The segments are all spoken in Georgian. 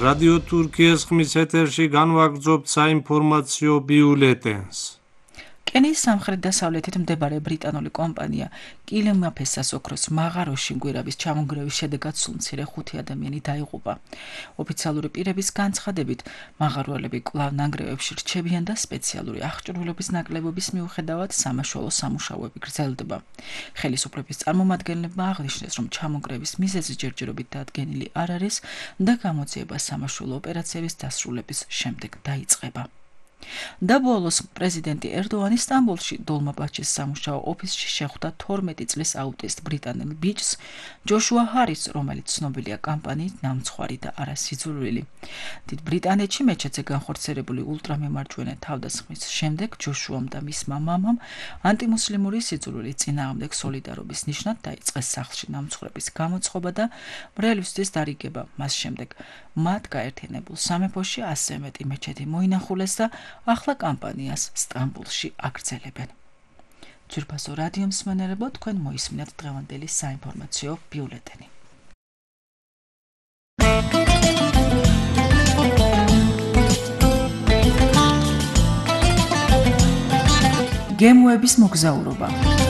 რადიო თურქიის ხმის ეთერში განვაგრძობთ საინფორმაციო ბიულეტენს. კენიის სამხრეთ-დასავლეთით მდებარე ბრიტანული კომპანია კილიმაფესას ოქროს მაღაროში მგვირავის ჩამონგრევის შედეგად სულ მცირე 5 ადამიანი დაიღუპა. ოფიციალური პირების განცხადებით, მაღაროელები კვლავ ნანგრევებში რჩებიან და სპეციალური აღჭურვილობის ნაკლებობის მიუხედავად სამაშველო სამუშაოები გრძელდება. ხელისუფლების წარმომადგენლებმა აღნიშნეს, რომ ჩამონგრევის მიზეზი ჯერჯერობით დადგენილი არ არის და გამოძიება სამაშველო ოპერაციების დასრულების შემდეგ დაიწყება. და ბოლოს პრეზიდენტი ერდოანი სტამბოლში დოლმაბაჩის სამუშაო ოფისში შეხვდა 12 წლის აუტისტ ბრიტანელ ბიჭს ჯოშუა ჰარისს, რომელიც ცნობილია კამპანიით ნამცხვარი და არასიძულვილი. დიდ ბრიტანეთში მეჩეთზე განხორციელებული ულტრამემარჯვენე თავდასხმის შემდეგ ჯოშუამ და მისმა მამამ ანტიმუსლიმური სიძულვილის წინააღმდეგ სოლიდარობის ნიშნად დაიწყეს სახლში ნამცხრების გამოცხობა და მრევლისთვის დარიგება. მას შემდეგ მათ გაერთიანებულ სამეფოში 100 მეტი მეჩეთი მოინახულეს და ახლა კამპანიას სტამბოლში აგრძელებენ. ძვირფასო რადიო მსმენელებო, თქვენ მოისმინათ დღევანდელი საინფორმაციო ბიულეტენი. გემოების მოგზაურობა.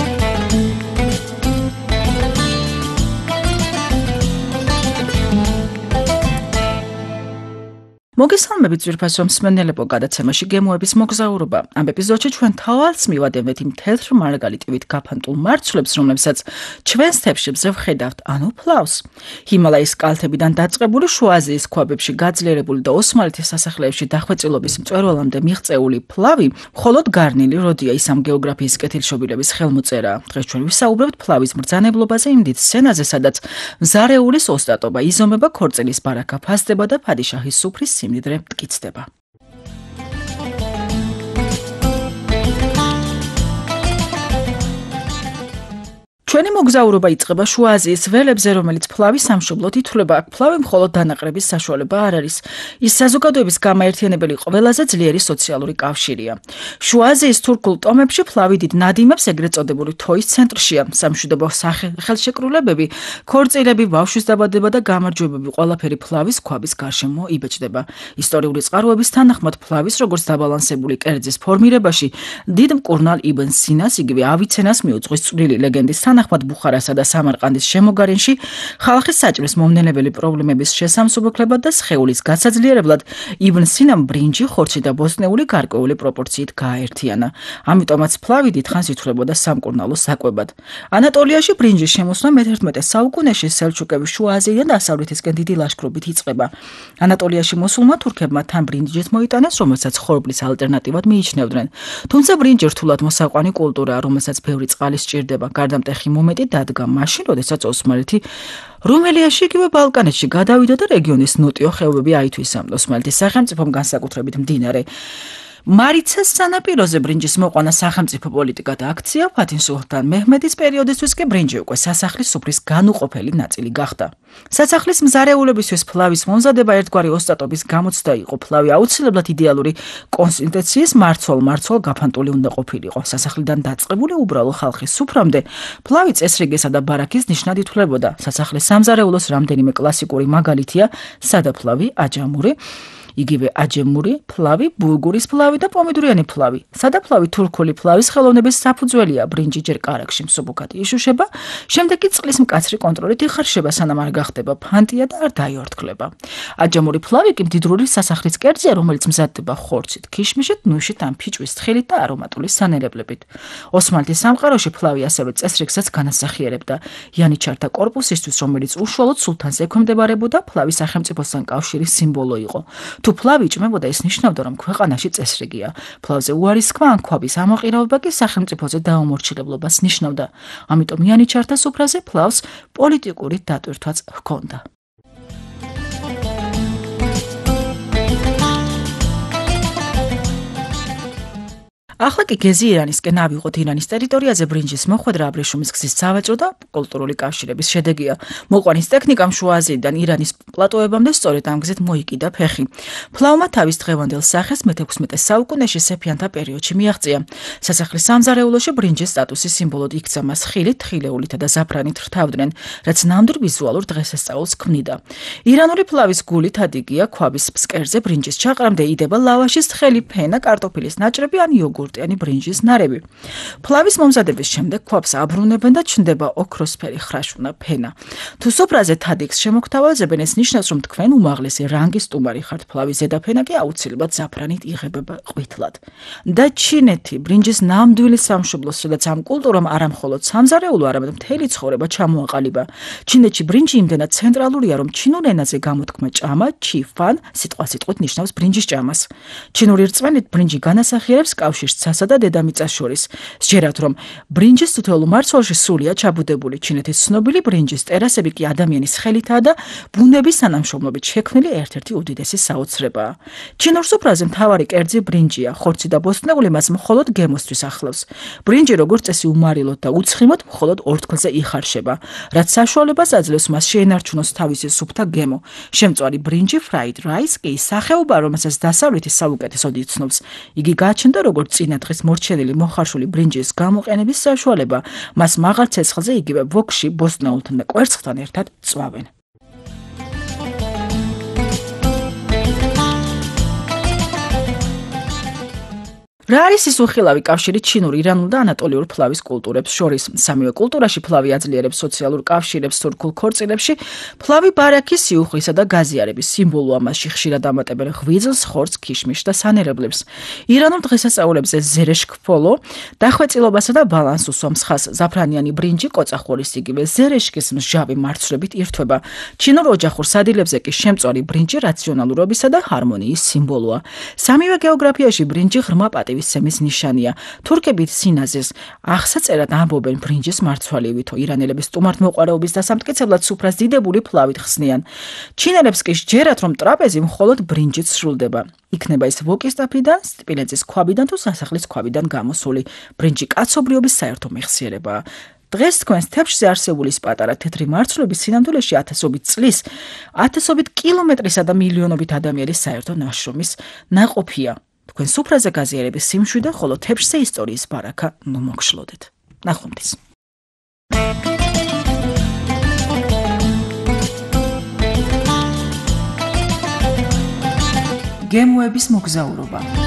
მოგესალმებით ძვირფასო მსმენელებო, გადაცემაში გემოების მოგზაურობა. ამ ეპიზოდში ჩვენ თავალს მივადევნეთ იმ თეთრ მარგალიტივით გაფანტულ მარცვლებს, რომლებსაც ჩვენს თეფშებზე ვხედავთ, ანუ ფლავს. ჰიმალაის კალთებიდან დაწყებული შუა აზიის ქვაბებში გაძლიერებული და ოსმალეთის სასახლეებში დახვეწილობის მწვერვალამდე მიღწეული ფლავი მხოლოდ გარნილი როდია ის ამ გეოგრაფიის კეთილშობილების ხელმოწერაა. დღეს ჩვენ ვისაუბრებთ ფლავის მბრძანებლობაზე იმ დიდ სცენაზე, სადაც მზარეულის ოსტატობა იზომება, ქორწილის ბარაქა ფასდება და ფადიშაჰის სუფრის სიმდიდრე მტკიცდება. ჩვენი მოგზაურობა იწყება შუა აზიის ველებზე, რომელიც ფლავის სამშობლოდ ითვლება. აქ ფლავი მხოლოდ დანაყრების საშუალება არ არის. ის საზოგადოების გამაერთიანებელი ყველაზე ძლიერი სოციალური კავშირია. შუა აზიის თურქულ ტომებში ფლავი დიდ ნადიმებს, ეგრეთ წოდებული თოის ცენტრშია. სამშვიდობო ხელშეკრულებები, ქორწილები, ბავშვის დაბადება და გამარჯვებები ყველაფერი ფლავის ქვაბის გარშემო იბეჭდება. ისტორიული წყაროების თანახმად ფლავის როგორც დაბალანსებული კერძის ფორმირებაში დიდ მკურნალ იბნ სინას, იგივე ავიცენას მიუძღვის წვრილი ლეგენდის თანახმად ბუხარასა და სამარყანდის შემოგარენში ხალხის საჭმლის მომნელებელი პრობლემების შესამსუბუქებლად და სხეულის გასაძლიერებლად იბნ სინამ ბრინჯი, ხორცი და ბოსტნეული გარკვეული პროპორციით გააერთიანა. ამიტომაც ფლავი დიდხანს ითვლებოდა სამკურნალო საკვებად. ანატოლიაში ბრინჯის შემოსვლა მე-11 საუკუნეში სელჩუკების შუა აზიიდან დასავლეთისკენ დიდი ლაშქრობით იწყება. ანატოლიაში მოსულმა თურქებმა თან ბრინჯიც მოიტანეს, რომელსაც ხორბლის ალტერნატივად მიიჩნევდნენ. თუმცა ბრინჯი რთულად მოსაყვანი კულტურაა, რომელსაც ბევრი წყალი სჭირდება. გარდამტეხი მომენტი დადგა მაშინ, როდესაც ოსმალეთი რუმელიაში, იგივე ბალკანეთში გადავიდა და რეგიონის ნოტიო ხეობები აითვისა. ოსმალეთის სახელმწიფომ განსაკუთრებით მდინარე მარიცას სანაპიროზე ბრინჯის მოყვანა სახელმწიფო პოლიტიკა და აქცია. ფათინ სულთან მეჰმედის პერიოდისთვის კი ბრინჯი უკვე სასახლის სუფრის განუყოფელი ნაწილი გახდა. სასახლის მზარეულებისთვის ფლავის მომზადება ერთგვარი ოსტატობის გამოცდა იყო. ფლავი აუცილებლად იდეალური კონსისტენციის მარცვალ გაფანტული უნდა ყოფილიყო. სასახლიდან დაწყებული უბრალო ხალხის სუფრამდე ფლავი წესრიგისა და ბარაქის ნიშნად ითვლებოდა. სასახლის სამზარეულოს რამდენიმე კლასიკური მაგალითია სადაფლავი, აჯამური, იგივე აჯემური ფლავი, ბულგურის ფლავი და პომიდორიანი ფლავი. სადაფლავი თურქული ფლავის ხელოვნების საფუძველია. ბრინჯი ჯერ კარაქში მსუბუქად იშუშება, შემდეგ კი წყლის მკაცრი კონტროლით იხარშება, სანამ არ გახდება ფანტია და არ დაიორთქლება. აჯამური ფლავი კი მდიდრული სასახლის კერძია, რომელიც მზადდება ხორცით, ქიშმიშით, ნუშით ან ფიჭვის თხილით და არომატული სანერებლებით. ოსმალეთის სამყაროში ფლავი ასევე წესრიგსაც განასახიერებდა. იანიჩართა კორპუსისთვის, რომელიც უშუალოდ სულთანს ექვემდებარებოდა, ფლავი სახელმწიფოსთან კავშირის სიმბოლო იყო. თუ ფლავი იჭმებოდა, ის ნიშნავდა, რომ ქვეყანაში წესრიგია. ფლავზე უარის თქვა ან ქვაბის ამოყირავება კი სახელმწიფოზე დაუმორჩილებლობას ნიშნავდა. ამიტომ იანიჩართა სუფრაზე ფლავს პოლიტიკური დატვირთვაც ჰქონდა. ახლა კი გეზი ირანისკენ ავიღოთ. ირანის ტერიტორიაზე ბრინჯის მოხვედრა აბრეშუმის გზის სავაჭრო და კულტურული კავშირების შედეგია. მოყვანის ტექნიკამ შუა აზიიდან ირანის პლატოებამდე სწორედ ამ გზით მოიკიდა ფეხი. ფლავმა თავის დღევანდელ სახეს მე-16 საუკუნეში სეფიანთა პერიოდში მიაღწია. სასახლის სამზარეულოში ბრინჯის სტატუსის სიმბოლოდ იქცა მას ხილით, თხილეულითა და ზაფრანით რთავდნენ, რაც ნამდვილ ვიზუალურ დღესასწაულს ქმნიდა. ირანული ფლავის გულით ადიგია ქვაბის ფსკერზე ბრინჯის ჩაყრამდე იდება ლავაშის თხელი ფენა, კარტოფილის ნაჭრები ან იოგურტიანი ბრინჯის ნარევი. ფლავის მომზადების შემდეგ ქვაბს აბრუნებენ და ჩნდება ოქროსფერი ხრაშუნა ფენა. თუ სუფრაზე თადიგს შემოგთავაზებენ, ეს ნიშნავს, რომ თქვენ უმაღლესი რანგის სტუმარი ხართ. ფლავის ზედაფენა კი აუცილებლად ზაფრანით იღებება ყვითლად. და ჩინეთი ბრინჯის ნამდვილი სამშობლოს, სადაც ამ კულტურამ არა მხოლოდ სამზარეულო, არამედ მთელი ცხოვრება ჩამოაყალიბა. ჩინეთში ბრინჯი იმდენად ცენტრალურია, რომ ჩინურ ენაზე გამოთქმა ჭამა, ჩიფან, სიტყვასიტყვით ნიშნავს ბრინჯის ჭამას. ჩინური რწმენით ბრინჯი განასახიერებს კავშირს ცასა და დედამიწას შორის. სჯერათ, რომ ბრინჯის თითოეულ მარცვალში სულია ჩაბუდებული. ჩინეთის ცნობილი ბრინჯის ტერასები კი ადამიანის ხელითაა და ბუნების თანამშრომლობით შექმნილი ერთ-ერთი უდიდესი საოცრებაა. ჩინურ სუფრაზე მთავარი კერძი ბრინჯია. ხორცი და ბოსტნეული მას მხოლოდ გემოსთვის ახლავს. ბრინჯი როგორც წესი უმარილოდ და უცხიმოდ მხოლოდ ორთქლზე იხარშება, რაც საშუალებას აძლევს მას შეენარჩუნოს თავისი სუფთა გემო. შემწვარი ბრინჯი fried rice კი სახეობა, რომელსაც დასავლეთი საუკეთესოდ იცნობს. იგი გააჩნდა როგორც წინა დღის მორჩენილი მოხარშული ბრინჯის გამოყენების საშუალება. მას მაღალ ცეცხლზე იგივე ვოქში ბოსტნეულთან და კვერცხთან ერთად წვავენ. რა არის ის უხილავი კავშირი ჩინურ-ირანულ და ანატოლიურ ფლავის კულტურებს შორის? სამივე კულტურაში ფლავი აძლიერებს სოციალურ კავშირებს თურქულ ქორწილებში. ფლავი ბარაქის, სიუხვისა და გაზიარების სიმბოლოა. მასში ხშირად ამატებენ ღვიძლს, ხორცს, ქიშმიშს და სანერებლებს. ირანულ დღესასწაულებზე ზერეშქფოლო დახვეწილობასა და ბალანს უსვამს ხაზს. ზაფრანიანი ბრინჯი, კოწახურის იგივე ზერეშკის მსჯავრი მარცვლებით ირთვება. ჩინურ ოჯახურ სადილებზე კი შემწვარი ბრინჯი რაციონალურობისა და ჰარმონიის სიმბოლოა. სამივე გეოგრაფიაში ბრინჯი ღრმა პატივისცემის ნიშანია. თურქები სინაზეს აღსაწერად ამბობენ ბრინჯის მარცვალივითო. ირანელების სტუმართმოყვარეობის დასამტკიცებლად სუფრას დიდებული ფლავით ხსნიან. ჩინელებს კი სჯერათ, რომ ტრაპეზი მხოლოდ ბრინჯით სრულდება. იქნება ის ვოკის ტაფიდან, სპილენძის ქვაბიდან თუ სასახლის ქვაბიდან გამოსული. ბრინჯი კაცობრიობის საერთო მეხსიერებაა. დღეს თქვენს თეფშზე არსებული ის პატარა თეთრი მარცვლების სინამდვილეში ათასობით წლის, ათასობით კილომეტრისა და მილიონობით ადამიანის საერთო ნაშრომის ნაყოფია. თქვენ სუფრაზე გაზიარების სიმშვიდე, ხოლო თეფშზე ისტორიის ბარაქა ნუ მოგშლოდეთ. ნახვამდის. გემოების მოგზაურობა.